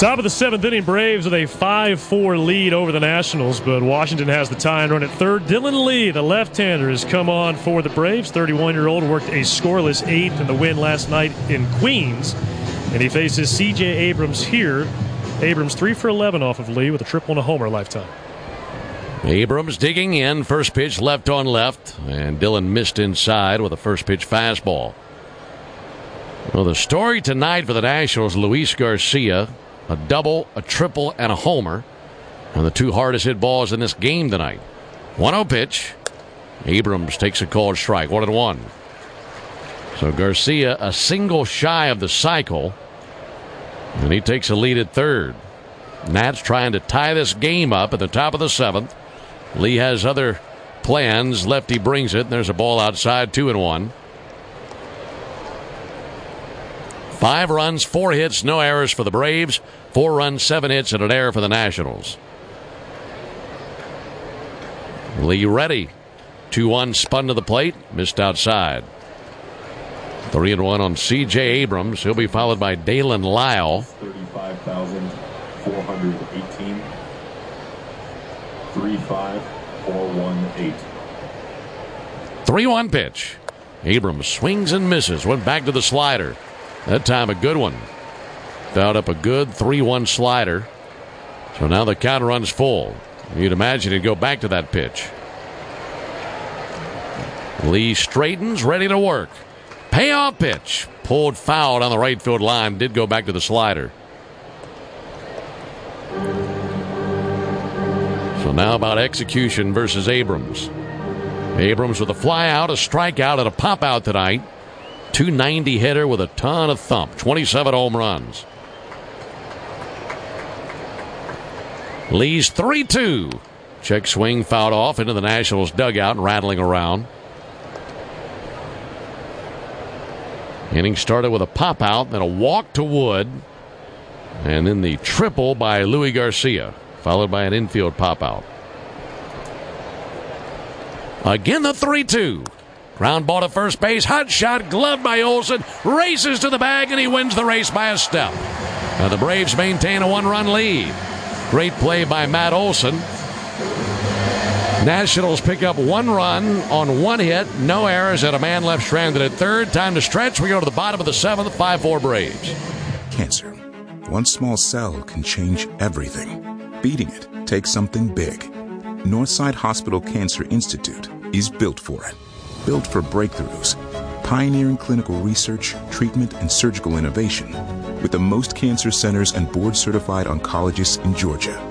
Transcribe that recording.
Top of the seventh inning, Braves with a 5-4 lead over the Nationals, but Washington has the tie and run at third. Dylan Lee, the left-hander, has come on for the Braves. 31-year-old worked a scoreless eighth in the win last night in Queens, and he faces C.J. Abrams here. Abrams 3 for 11 off of Lee with a triple and a homer lifetime. Abrams digging in, first pitch left on left, and Dylan missed inside with a first pitch fastball. Well, the story tonight for the Nationals, Luis Garcia, a double, a triple, and a homer. And the two hardest hit balls in this game tonight. 1-0 pitch. Abrams takes a called strike. 1-1. So Garcia a single shy of the cycle. And he takes a lead at third. Nats trying to tie this game up at the top of the seventh. Lee has other plans. Lefty brings it. There's a ball outside. 2-1. 5 runs, 4 hits, no errors for the Braves. 4 runs, 7 hits, and an error for the Nationals. Lee ready. 2-1 spun to the plate, missed outside. 3-1 on C.J. Abrams. He'll be followed by Dalen Lyle. 35,418. 35418. 3-1 pitch. Abrams swings and misses. Went back to the slider. That time a good one. Fouled up a good 3-1 slider. So now the count runs full. You'd imagine he'd go back to that pitch. Lee straightens, ready to work. Payoff pitch. Pulled foul on the right field line. Did go back to the slider. So now about execution versus Abrams. Abrams with a fly out, a strikeout, and a pop out tonight. 290 hitter with a ton of thump. 27 home runs. Lee's 3-2. Check swing fouled off into the Nationals dugout and rattling around. Inning started with a pop out, then a walk to Wood, and then the triple by Luis Garcia, followed by an infield pop out. Again the 3-2. Ground ball to first base. Hot shot. Gloved by Olson. Races to the bag, and he wins the race by a step. Now the Braves maintain a 1-run lead. Great play by Matt Olson. Nationals pick up 1 run on 1 hit. No errors, and a man left stranded at third. Time to stretch. We go to the bottom of the 7th. 5-4 Braves. Cancer. One small cell can change everything. Beating it takes something big. Northside Hospital Cancer Institute is built for it. Built for breakthroughs, pioneering clinical research, treatment, and surgical innovation, with the most cancer centers and board-certified oncologists in Georgia.